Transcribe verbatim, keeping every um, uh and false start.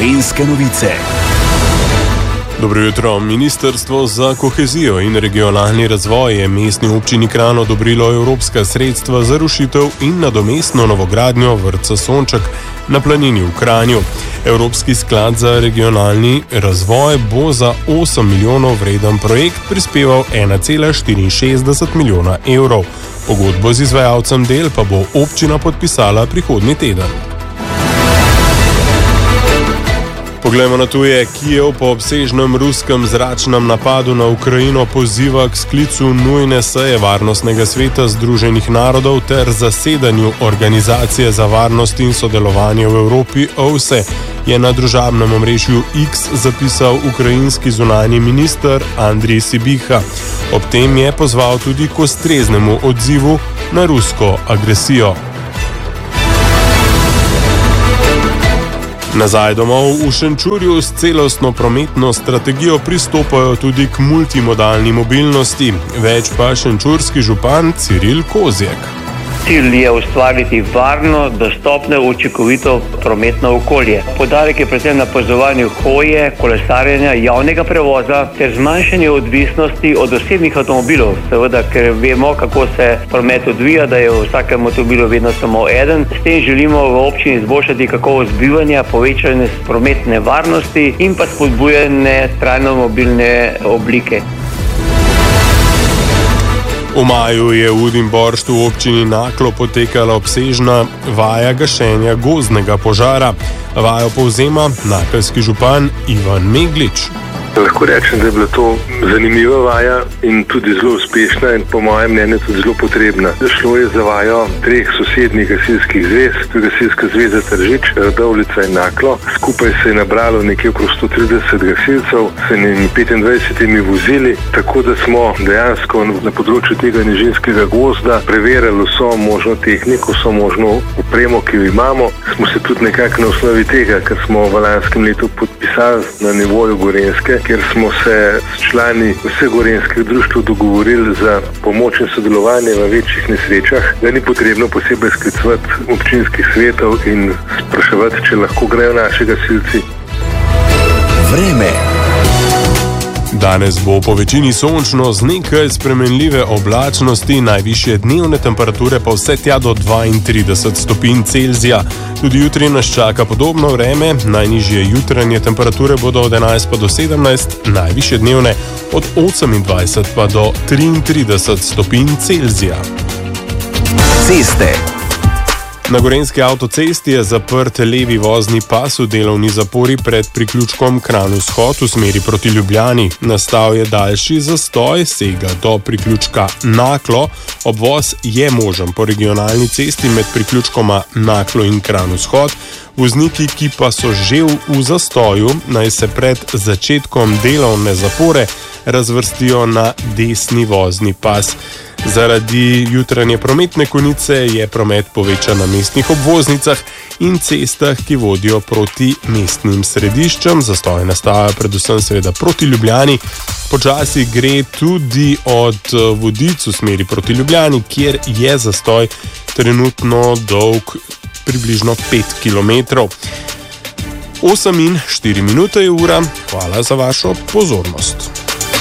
Gorenjske novice. Dobro jutro. Ministrstvo za kohezijo in regionalni razvoj je mestni občini Kranj odobrilo evropska sredstva za rušitev in nadomestno novogradnjo vrtca Sonček na planini v Kranju. Evropski sklad za regionalni razvoj bo za osem milijonov vreden projekt prispeval ena cela štiriinšestdeset milijona evrov. Pogodbo z izvajalcem del pa bo občina podpisala prihodnji teden. Poglejmo na tuje. Kijev po obsežnem ruskem zračnem napadu na Ukrajino poziva k sklicu nujne seje Varnostnega sveta Združenih narodov ter zasedanju Organizacije za varnost in sodelovanje v Evropi O V S E, je na družabnem omrežju X zapisal ukrajinski zunanji minister Andrij Sibiha. Ob tem je pozval tudi k ustreznemu odzivu na rusko agresijo. Nazaj domov v Šenčurju s celostno prometno strategijo pristopajo tudi k multimodalni mobilnosti. Več pa šenčurski župan Ciril Kozjek. Cilj je ustvariti varno, dostopno, učinkovito prometno okolje. Poudarek je predvsem na opazovanju hoje, kolesarjenja, javnega prevoza ter zmanjšanje odvisnosti od osebnih avtomobilov. Seveda, ker vemo, kako se promet odvija, da je v vsakem avtomobilu vedno samo eden. S tem želimo v občini izboljšati kakovost bivanja, povečanje prometne varnosti in pa spodbujanje trajno mobilne oblike. V maju je v Udimborštu v občini Naklo potekala obsežna vaja gašenja gozdnega požara. Vajo povzema nakeljski župan Ivan Meglič. Lahko rečem, da je bila to zanimiva vaja in tudi zelo uspešna in po mojem mnenju tudi zelo potrebna. Šlo je za vajo treh sosednjih gasilskih zvez, to je Gasilska zveza Tržič, Radovljica in Naklo. Skupaj se je nabralo nekje okrog sto trideset gasilcev s petindvajsetimi vozili, tako da smo dejansko na področju tega nižinskega gozda preverjali vso možno tehniko, vso možno opremo, ki jo imamo. Smo se tudi nekako na osnovi tega, kar smo v lanskem letu podpisali na nivoju Gorenjske, kjer smo se s člani vseh gorenjskih društev dogovorili za pomoč in sodelovanje v večjih nesrečah, da ni potrebno posebej sklicovati občinskih svetov in spraševati, če lahko grejo naši gasilci. Vreme. Danes bo po večini sončno z nekaj spremenljive oblačnosti, najvišje dnevne temperature pa vse tja do dvaintrideset stopinj Celzija. Tudi jutri nas čaka podobno vreme, najnižje jutranje temperature bodo od enajst pa do sedemnajst, najvišje dnevne od osemindvajset pa do triintrideset stopinj Celzija. Ceste. Na gorenjski avtocesti je zaprt levi vozni pas v delovni zapori pred priključkom Kranj-Vzhod v smeri proti Ljubljani. Nastal je daljši zastoj, sega do priključka Naklo. Obvoz je možen po regionalni cesti med priključkoma Naklo in Kranj-Vzhod. Vozniki, ki pa so že v zastoju, naj se pred začetkom delovne zapore razvrstijo na desni vozni pas. Zaradi jutranje prometne konice je promet povečan na mestnih obvoznicah in cestah, ki vodijo proti mestnim središčem. Zastoj nastaja predvsem seveda proti Ljubljani. Počasi gre tudi od Vodic v smeri proti Ljubljani, kjer je zastoj trenutno dolg približno pet kilometrov. osem in štiri minute je ura. Hvala za vašo pozornost.